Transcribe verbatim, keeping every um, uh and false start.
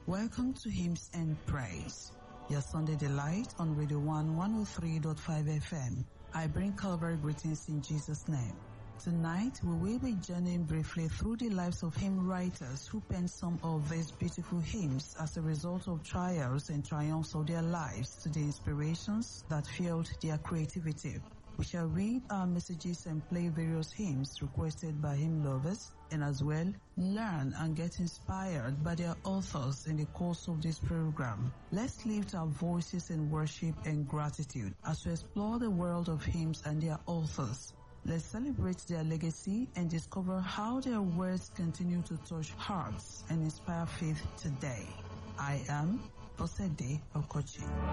Welcome to Hymns and Praise, your Sunday delight on Radio one one oh three point five F M. I bring Calvary greetings in Jesus' name. Tonight, we will be journeying briefly through the lives of hymn writers who penned some of these beautiful hymns as a result of trials and triumphs of their lives to the inspirations that fueled their creativity. We shall read our messages and play various hymns requested by hymn lovers, and as well learn and get inspired by their authors in the course of this program. Let's lift our voices in worship and gratitude as we explore the world of hymns and their authors. Let's celebrate their legacy and discover how their words continue to touch hearts and inspire faith today. I am Osede Okochi.